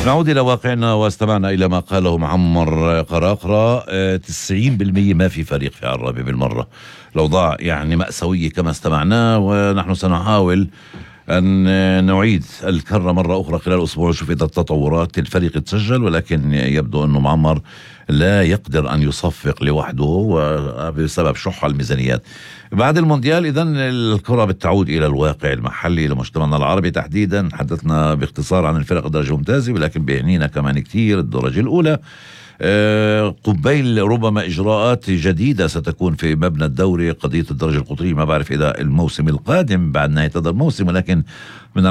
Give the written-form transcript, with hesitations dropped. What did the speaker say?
نعود إلى واقعنا واستمعنا إلى ما قاله معمر قراقرة. 90% ما في فريق في عرابة بالمرة. الأوضاع يعني مأساوية كما استمعنا، ونحن سنحاول أن نعيد الكرة مرة أخرى خلال أسبوع نشوف إذا التطورات. الفريق تسجل، ولكن يبدو أنه معمر لا يقدر أن يصفق لوحده بسبب شح الميزانيات. بعد المونديال إذن الكرة بتعود إلى الواقع المحلي، إلى مجتمعنا العربي تحديدا. حدثنا باختصار عن الفرق الدرجة الممتازة، ولكن بيعنينا كمان كتير الدرجة الأولى. قبيل ربما إجراءات جديدة ستكون في مبنى الدوري، قضية الدرجة القطرية ما بعرف إذا الموسم القادم بعد نهاية هذا الموسم، ولكن من